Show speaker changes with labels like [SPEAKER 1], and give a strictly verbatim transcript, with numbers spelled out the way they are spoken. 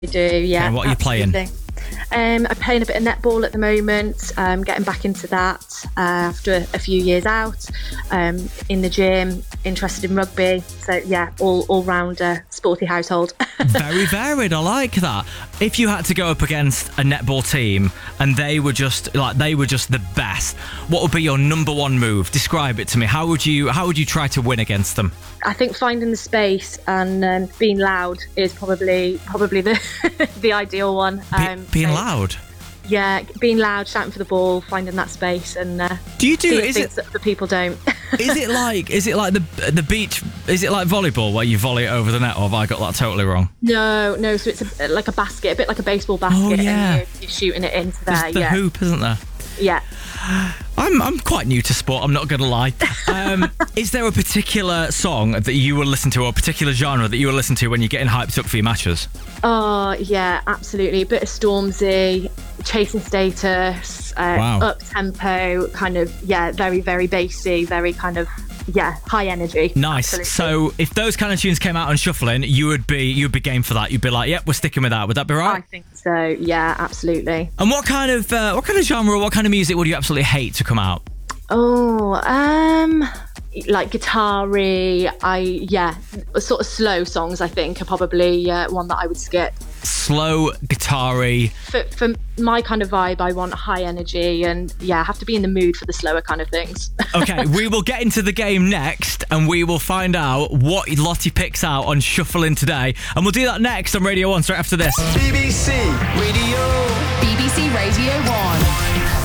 [SPEAKER 1] do, yeah.
[SPEAKER 2] And what are you
[SPEAKER 1] absolutely.
[SPEAKER 2] playing?
[SPEAKER 1] Um, I'm playing a bit of netball at the moment, um, getting back into that uh, after a, a few years out, um, in the gym, interested in rugby. So yeah, all all rounder, sporty household.
[SPEAKER 2] Very varied. I like that. If you had to go up against a netball team and they were just like they were just the best, what would be your number one move? Describe it to me. How would you how would you try to win against them?
[SPEAKER 1] I think finding the space and um, being loud is probably probably the the ideal one. Um,
[SPEAKER 2] Be, being
[SPEAKER 1] so,
[SPEAKER 2] loud.
[SPEAKER 1] Yeah, being loud, shouting for the ball, finding that space, and uh,
[SPEAKER 2] Do you do?
[SPEAKER 1] seeing
[SPEAKER 2] Is
[SPEAKER 1] things
[SPEAKER 2] it?
[SPEAKER 1] that the people don't.
[SPEAKER 2] Is it like? Is it like the the beach? Is it like volleyball where you volley it over the net, or have I got that totally wrong?
[SPEAKER 1] No, no. So it's a, like a basket, a bit like a baseball basket,
[SPEAKER 2] Oh, yeah.
[SPEAKER 1] and you're, you're shooting it into there.
[SPEAKER 2] There's the
[SPEAKER 1] yeah,
[SPEAKER 2] hoop, isn't there?
[SPEAKER 1] yeah.
[SPEAKER 2] I'm I'm quite new to sport. I'm not going to lie. Um, is there a particular song that you will listen to, or a particular genre that you will listen to when you're getting hyped up for your matches?
[SPEAKER 1] Oh yeah, absolutely. A bit of Stormzy, Chasing Status, uh,
[SPEAKER 2] Wow.
[SPEAKER 1] up tempo, kind of yeah, very very bassy, very kind of yeah, high energy.
[SPEAKER 2] Nice.
[SPEAKER 1] Absolutely.
[SPEAKER 2] So if those kind of tunes came out on shuffling, you would be you'd be game for that. You'd be like, yep, we're sticking with that. Would that be
[SPEAKER 1] I
[SPEAKER 2] right?
[SPEAKER 1] think so. Yeah, absolutely.
[SPEAKER 2] And what kind of uh, what kind of genre, what kind of music would you absolutely hate to come out?
[SPEAKER 1] Oh, um, like guitar-y, I yeah, sort of slow songs. I think are probably uh, one that I would skip.
[SPEAKER 2] Slow, guitar-y.
[SPEAKER 1] For, for my kind of vibe, I want high energy, and yeah, I have to be in the mood for the slower kind of things.
[SPEAKER 2] Okay, we will get into the game next, and we will find out what Lottie picks out on shuffling today, and we'll do that next on Radio One straight after this.
[SPEAKER 3] B B C Radio.
[SPEAKER 4] B B C Radio one.